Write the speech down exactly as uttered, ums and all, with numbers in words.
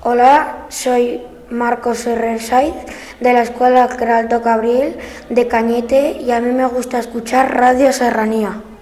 Hola, soy Marcos Herrera Saiz de la Escuela Queralto Cabriel de Cañete y a mí me gusta escuchar Radio Serranía.